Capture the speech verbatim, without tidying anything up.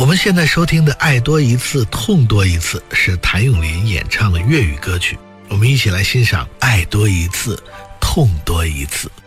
我们现在收听的《爱多一次痛多一次》是谭咏麟演唱的粤语歌曲，我们一起来欣赏《爱多一次痛多一次》。